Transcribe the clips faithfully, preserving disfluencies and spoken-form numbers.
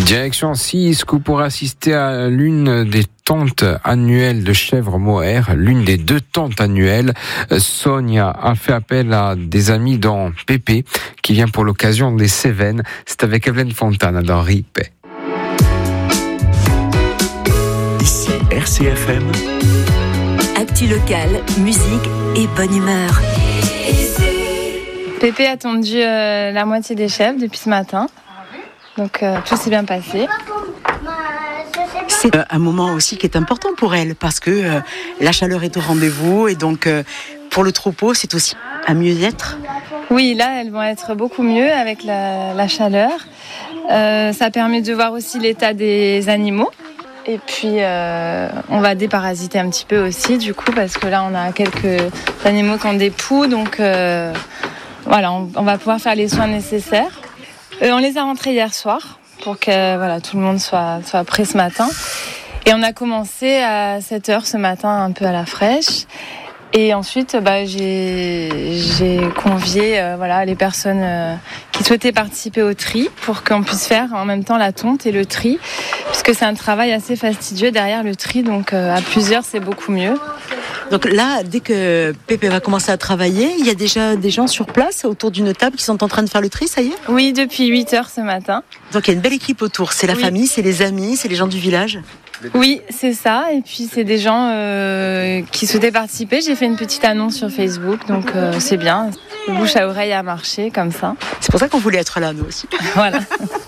Direction Sisk pour assister à l'une des tentes annuelles de chèvres mohair, l'une des deux tentes annuelles. Sonia a fait appel à des amis dans Pépé qui vient pour l'occasion des Cévennes. C'est avec Evelyne Fontana dans Ripé. Ici R C F M. Actu local, musique et bonne humeur. Pépé a tondu euh, la moitié des chèvres depuis ce matin. Donc euh, tout s'est bien passé. C'est un moment aussi qui est important pour elle parce que euh, la chaleur est au rendez-vous et donc euh, pour le troupeau c'est aussi un mieux-être. Oui, là elles vont être beaucoup mieux avec la, la chaleur. Euh, ça permet de voir aussi l'état des animaux. Et puis euh, on va déparasiter un petit peu aussi du coup parce que là on a quelques animaux qui ont des poux. Donc euh, voilà, on, on va pouvoir faire les soins nécessaires. Euh, on les a rentrés hier soir pour que voilà, tout le monde soit, soit prêt ce matin. Et on a commencé à sept heures ce matin, un peu à la fraîche. Et ensuite, bah, j'ai, j'ai convié euh, voilà, les personnes euh, qui souhaitaient participer au tri pour qu'on puisse faire en même temps la tonte et le tri, puisque c'est un travail assez fastidieux derrière le tri, donc euh, à plusieurs, c'est beaucoup mieux. Donc là, dès que Pépé va commencer à travailler, il y a déjà des gens sur place autour d'une table qui sont en train de faire le tri, ça y est ? Oui, depuis huit heures ce matin. Donc il y a une belle équipe autour, c'est la oui. famille, c'est les amis, c'est les gens du village ? Oui, c'est ça, et puis c'est des gens euh, qui souhaitaient participer. J'ai fait une petite annonce sur Facebook, donc euh, c'est bien, le bouche à oreille a marché comme ça. C'est pour ça qu'on voulait être là, nous aussi. Voilà.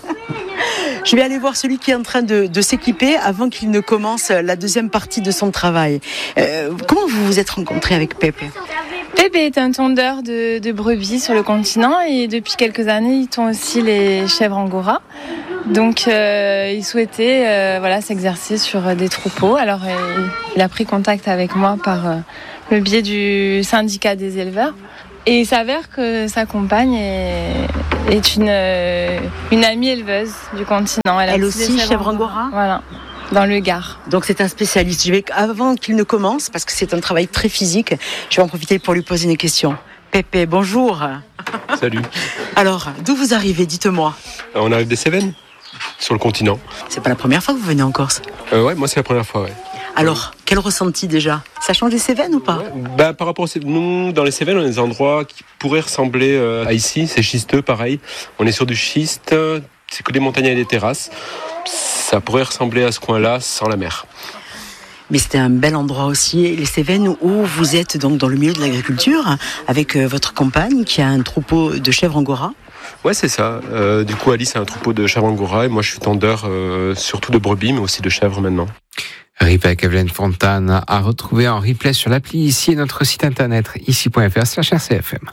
Je vais aller voir celui qui est en train de, de s'équiper avant qu'il ne commence la deuxième partie de son travail. Euh, comment vous vous êtes rencontrés avec Pépé ? Pépé est un tondeur de, de brebis sur le continent et depuis quelques années, il tond aussi les chèvres angora. Donc euh, il souhaitait euh, voilà, s'exercer sur des troupeaux. Alors euh, il a pris contact avec moi par euh, le biais du syndicat des éleveurs. Et il s'avère que sa compagne est, est une, euh, une amie éleveuse du continent. Elle, Elle aussi, chèvre angora ? Voilà, dans le Gard. Donc c'est un spécialiste. Je vais, avant qu'il ne commence, parce que c'est un travail très physique, je vais en profiter pour lui poser une question. Pépé, bonjour. Salut. Alors, d'où vous arrivez, dites-moi ? On arrive des Cévennes, sur le continent. C'est pas la première fois que vous venez en Corse ? euh, Ouais, moi c'est la première fois, ouais. Alors, quel ressenti déjà ? Ça change les Cévennes ou pas ? ouais, bah, Par rapport aux Cévennes, nous, dans les Cévennes, on a des endroits qui pourraient ressembler euh, à ici. C'est schisteux, pareil. On est sur du schiste, c'est que des montagnes et des terrasses. Ça pourrait ressembler à ce coin-là sans la mer. Mais c'était un bel endroit aussi, les Cévennes, où vous êtes donc dans le milieu de l'agriculture, avec euh, votre compagne qui a un troupeau de chèvres angora. Ouais, c'est ça. Euh, du coup, Alice a un troupeau de chèvres angora et moi, je suis tondeur euh, surtout de brebis, mais aussi de chèvres maintenant. Replay avec Evelyne Fontana à retrouver en replay sur l'appli ici et notre site internet ici point f r slash r c f m.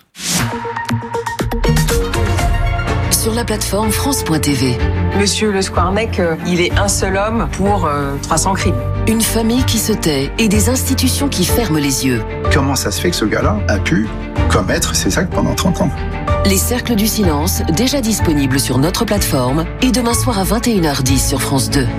Sur la plateforme France point t v. Monsieur Le Squarnec, euh, il est un seul homme pour euh, trois cents crimes. Une famille qui se tait et des institutions qui ferment les yeux. Comment ça se fait que ce gars-là a pu commettre ces actes pendant trente ans ? Les Cercles du Silence, déjà disponibles sur notre plateforme et demain soir à vingt et une heures dix sur France deux.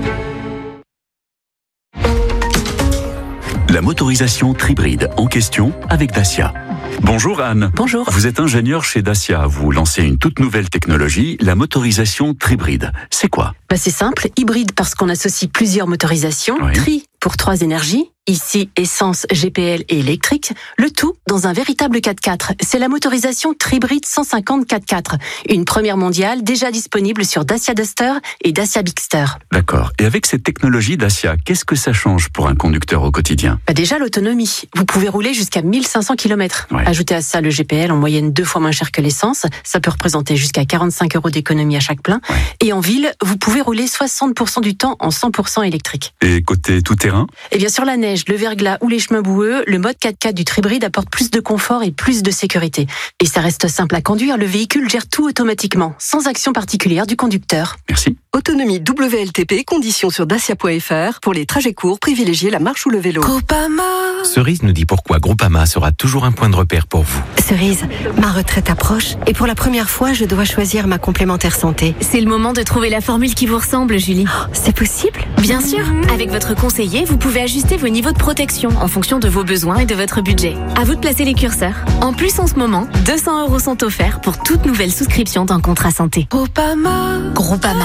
La motorisation Tribride en question avec Dacia. Bonjour Anne. Bonjour. Vous êtes ingénieur chez Dacia. Vous lancez une toute nouvelle technologie, la motorisation Tribride. C'est quoi ? Bah c'est simple, hybride parce qu'on associe plusieurs motorisations, oui. Tri pour trois énergies, ici essence, G P L et électrique, le tout dans un véritable quatre-quatre. C'est la motorisation Tribride cent cinquante quatre-quatre, une première mondiale déjà disponible sur Dacia Duster et Dacia Bigster. D'accord. Et avec cette technologie Dacia, qu'est-ce que ça change pour un conducteur au quotidien ? Bah déjà l'autonomie. Vous pouvez rouler jusqu'à mille cinq cents kilomètres. Ouais. Ajoutez à ça le G P L en moyenne deux fois moins cher que l'essence. Ça peut représenter jusqu'à quarante-cinq euros d'économie à chaque plein. Ouais. Et en ville, vous pouvez rouler soixante pour cent du temps en cent pour cent électrique. Et côté tout-terrain ? Et bien sur la neige, le verglas ou les chemins boueux, le mode quatre-quatre du Tribride apporte plus de confort et plus de sécurité. Et ça reste simple à conduire, le véhicule gère tout automatiquement, sans action particulière du conducteur. Merci. Autonomie W L T P, conditions sur dacia point f r. Pour les trajets courts, privilégiez la marche ou le vélo. Groupama. Cerise nous dit pourquoi Groupama sera toujours un point de repère pour vous. Cerise, ma retraite approche et pour la première fois, je dois choisir ma complémentaire santé. C'est le moment de trouver la formule qui vous ressemble, Julie. Oh, c'est possible ? Bien sûr. Avec votre conseiller, vous pouvez ajuster vos niveaux de protection en fonction de vos besoins et de votre budget. À vous de placer les curseurs. En plus, en ce moment, deux cents euros sont offerts pour toute nouvelle souscription d'un contrat santé. Groupama. Groupama.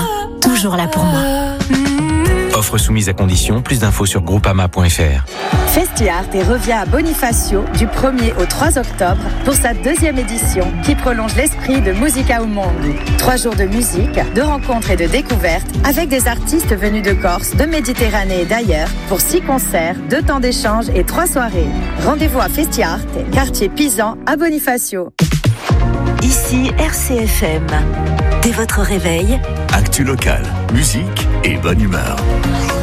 toujours là pour moi. Offre soumise à condition, plus d'infos sur groupama point f r. Festiart et revient à Bonifacio du premier au trois octobre pour sa deuxième édition qui prolonge l'esprit de Musica au Monde. Trois jours de musique, de rencontres et de découvertes avec des artistes venus de Corse, de Méditerranée et d'ailleurs pour six concerts, deux temps d'échange et trois soirées. Rendez-vous à Festiart, quartier Pisan à Bonifacio. Ici R C F M. Dès votre réveil, actu local, musique et bonne humeur.